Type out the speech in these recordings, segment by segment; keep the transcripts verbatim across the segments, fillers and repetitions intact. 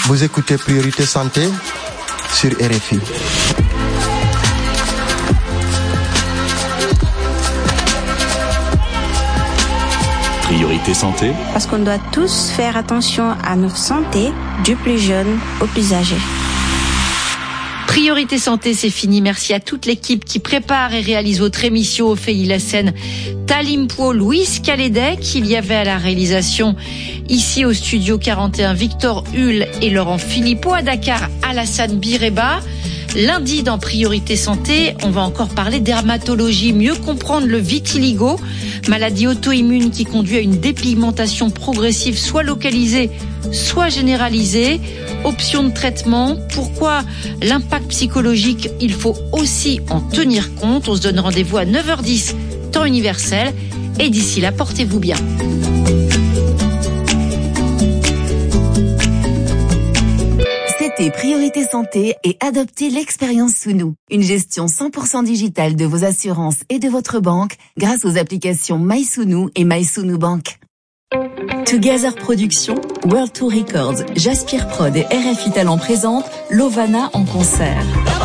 Vous écoutez Priorité Santé sur R F I. Priorité Santé. Parce qu'on doit tous faire attention à notre santé, du plus jeune au plus âgé. Priorité Santé, c'est fini. Merci à toute l'équipe qui prépare et réalise votre émission. Ophélie Lassène, Talimpo, Louise Calédec. Il y avait à la réalisation, ici au studio quarante et un, Victor Hull et Laurent Philippot. À Dakar, Alassane Bireba. Lundi, dans Priorité Santé, on va encore parler dermatologie, mieux comprendre le vitiligo, maladie auto-immune qui conduit à une dépigmentation progressive, soit localisée, soit généralisée. Options de traitement, pourquoi l'impact psychologique, il faut aussi en tenir compte. On se donne rendez-vous à neuf heures dix, temps universel. Et d'ici là, portez-vous bien. C'était Priorité Santé et adoptez l'expérience Sounou. Une gestion cent pour cent digitale de vos assurances et de votre banque grâce aux applications MySounou et MySounou Bank. Together Productions, World Tour Records, Jaspire Prod et R F I Talent présentent Lovana en concert.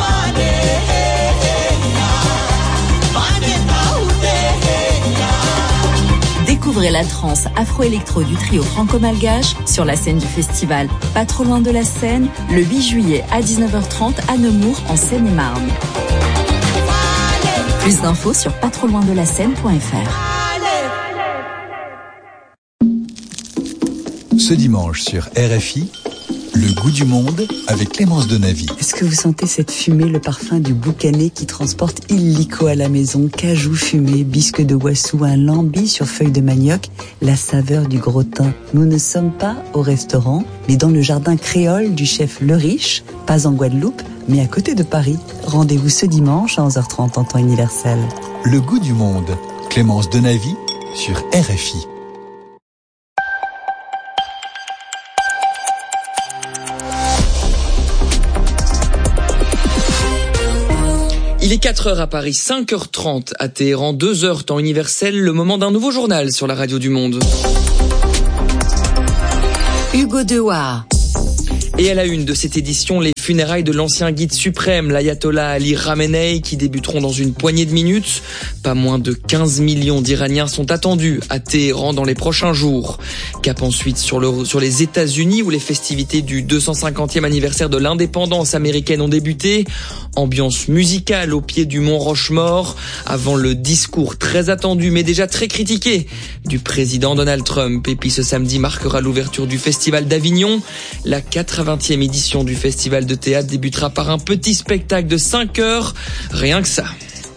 Découvrez la trance afro-électro du trio franco-malgache sur la scène du festival Pas trop loin de la Seine, le huit juillet à dix-neuf heures trente à Nemours en Seine-et-Marne. Plus d'infos sur pas trop loin de la scène point f r. Ce dimanche sur R F I, le goût du monde avec Clémence Donavy. Est-ce que vous sentez cette fumée, le parfum du boucané qui transporte illico à la maison, cajou fumé, bisque de Wassou, un lambi sur feuilles de manioc, la saveur du gros thym. Nous ne sommes pas au restaurant, mais dans le jardin créole du chef Le Riche, pas en Guadeloupe, mais à côté de Paris. Rendez-vous ce dimanche à onze heures trente en temps universel. Le goût du monde, Clémence Donavy sur R F I. Il est quatre heures à Paris, cinq heures trente à Téhéran, deux heures temps universel, le moment d'un nouveau journal sur la radio du monde. Hugo Dewar. Et à la une de cette édition, les funérailles de l'ancien guide suprême, l'ayatollah Ali Khamenei, qui débuteront dans une poignée de minutes. Pas moins de quinze millions d'Iraniens sont attendus à Téhéran dans les prochains jours. Cap ensuite sur, le, sur les États-Unis, où les festivités du deux cent cinquantième anniversaire de l'indépendance américaine ont débuté. Ambiance musicale au pied du mont Rochemort, avant le discours très attendu mais déjà très critiqué du président Donald Trump. Et puis ce samedi marquera l'ouverture du festival d'Avignon. La quatre-vingtième édition du festival de théâtre débutera par un petit spectacle de cinq heures, rien que ça.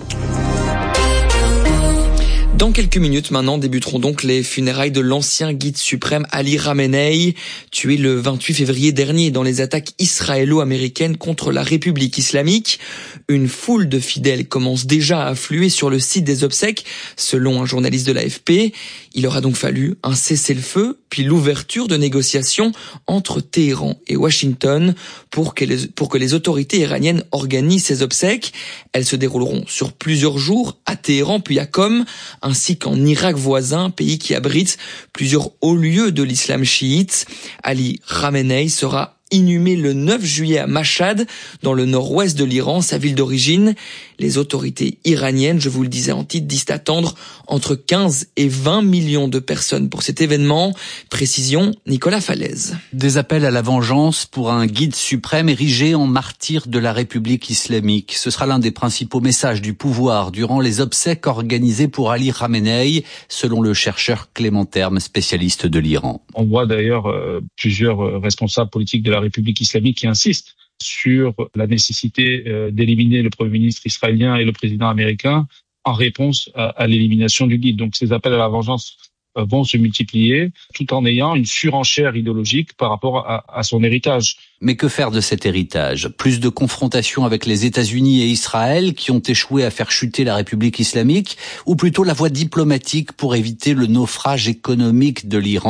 Dans quelques minutes maintenant débuteront donc les funérailles de l'ancien guide suprême Ali Khamenei, tué le vingt-huit février dernier dans les attaques israélo-américaines contre la République islamique. Une foule de fidèles commence déjà à affluer sur le site des obsèques, selon un journaliste de l'A F P. Il aura donc fallu un cessez-le-feu, puis l'ouverture de négociations entre Téhéran et Washington pour que les, pour que les autorités iraniennes organisent ces obsèques. Elles se dérouleront sur plusieurs jours à Téhéran puis à Qom, ainsi qu'en Irak voisin, pays qui abrite plusieurs hauts lieux de l'islam chiite. Ali Khamenei sera inhumé le neuf juillet à Mashhad, dans le nord-ouest de l'Iran, sa ville d'origine. Les autorités iraniennes, je vous le disais en titre, disent attendre entre quinze et vingt millions de personnes pour cet événement. Précision, Nicolas Falaise. Des appels à la vengeance pour un guide suprême érigé en martyr de la République islamique. Ce sera l'un des principaux messages du pouvoir durant les obsèques organisées pour Ali Khamenei, selon le chercheur Clément Terme, spécialiste de l'Iran. On voit d'ailleurs euh, plusieurs responsables politiques de la République islamique qui insistent sur la nécessité euh, d'éliminer le Premier ministre israélien et le président américain en réponse à, à l'élimination du guide. Donc ces appels à la vengeance euh, vont se multiplier tout en ayant une surenchère idéologique par rapport à, à son héritage. Mais que faire de cet héritage ? Plus de confrontations avec les États-Unis et Israël qui ont échoué à faire chuter la République islamique, ou plutôt la voie diplomatique pour éviter le naufrage économique de l'Iran,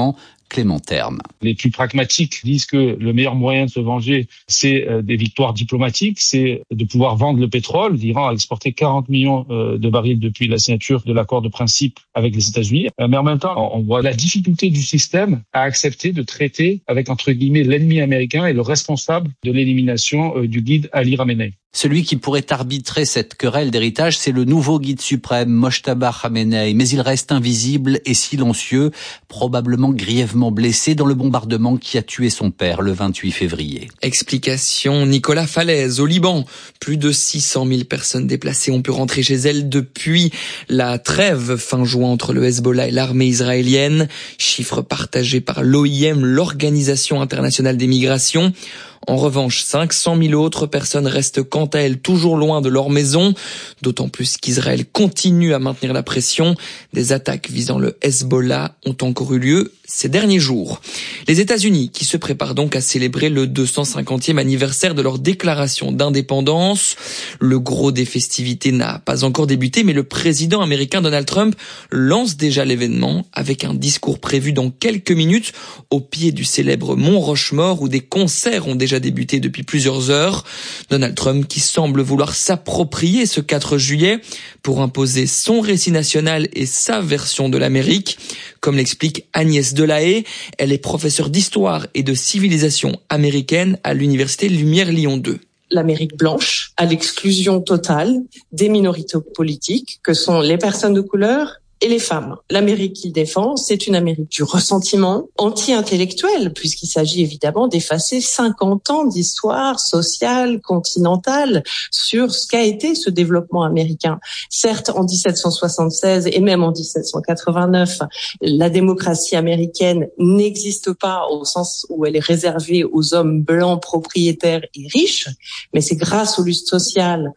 Clément Terme. Les plus pragmatiques disent que le meilleur moyen de se venger, c'est euh, des victoires diplomatiques, c'est de pouvoir vendre le pétrole. L'Iran a exporté quarante millions euh, de barils depuis la signature de l'accord de principe avec les États-Unis. Euh, mais en même temps, on voit la difficulté du système à accepter de traiter avec, entre guillemets, l'ennemi américain et le responsable de l'élimination euh, du guide Ali Khamenei. Celui qui pourrait arbitrer cette querelle d'héritage, c'est le nouveau guide suprême, Mojtaba Khamenei. Mais il reste invisible et silencieux, probablement grièvement blessé dans le bombardement qui a tué son père le vingt-huit février. Explication Nicolas Falaise. Au Liban, plus de six cent mille personnes déplacées ont pu rentrer chez elles depuis la trêve fin juin entre le Hezbollah et l'armée israélienne. Chiffre partagé par l'O I M, l'Organisation internationale des migrations. En revanche, cinq cent mille autres personnes restent quant à elles toujours loin de leur maison, d'autant plus qu'Israël continue à maintenir la pression. Des attaques visant le Hezbollah ont encore eu lieu ces derniers jours. Les États-Unis qui se préparent donc à célébrer le deux cent cinquantième anniversaire de leur déclaration d'indépendance. Le gros des festivités n'a pas encore débuté, mais le président américain Donald Trump lance déjà l'événement avec un discours prévu dans quelques minutes au pied du célèbre Mont Rushmore où des concerts ont déjà débuté depuis plusieurs heures. Donald Trump qui semble vouloir s'approprier ce quatre juillet pour imposer son récit national et sa version de l'Amérique. Comme l'explique Agnès Delahaye, elle est professeure d'histoire et de civilisation américaine à l'université Lumière Lyon deux. L'Amérique blanche, à l'exclusion totale des minorités politiques que sont les personnes de couleur et les femmes. L'Amérique qu'il défend, c'est une Amérique du ressentiment anti-intellectuel, puisqu'il s'agit évidemment d'effacer cinquante ans d'histoire sociale, continentale, sur ce qu'a été ce développement américain. Certes, en dix-sept cent soixante-seize et même en dix-sept cent quatre-vingt-neuf, la démocratie américaine n'existe pas au sens où elle est réservée aux hommes blancs propriétaires et riches, mais c'est grâce aux luttes sociales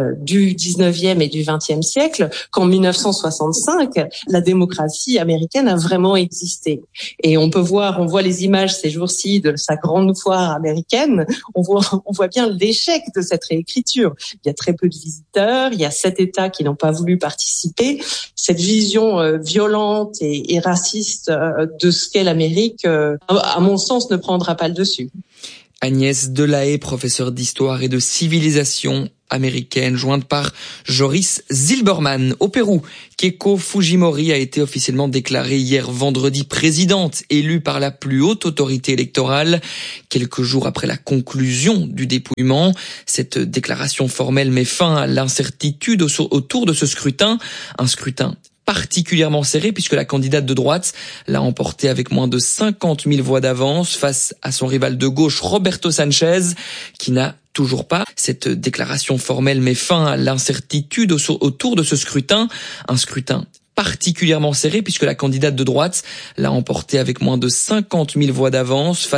du dix-neuvième et du vingtième siècle qu'en mille neuf cent soixante-cinq, la démocratie américaine a vraiment existé. Et on peut voir, on voit les images ces jours-ci de sa grande foire américaine, on voit, on voit bien l'échec de cette réécriture. Il y a très peu de visiteurs, il y a sept États qui n'ont pas voulu participer. Cette vision euh, violente et, et raciste euh, de ce qu'est l'Amérique, euh, à mon sens, ne prendra pas le dessus. Agnès Delahaye, professeure d'histoire et de civilisation américaine, jointe par Joris Zilberman. Au Pérou, Keiko Fujimori a été officiellement déclarée hier vendredi présidente, élue par la plus haute autorité électorale. Quelques jours après la conclusion du dépouillement, cette déclaration formelle met fin à l'incertitude autour de ce scrutin. Un scrutin particulièrement serré puisque la candidate de droite l'a emporté avec moins de cinquante mille voix d'avance face à son rival de gauche Roberto Sanchez qui n'a toujours pas. Cette déclaration formelle met fin à l'incertitude autour de ce scrutin. Un scrutin particulièrement serré puisque la candidate de droite l'a emporté avec moins de cinquante mille voix d'avance face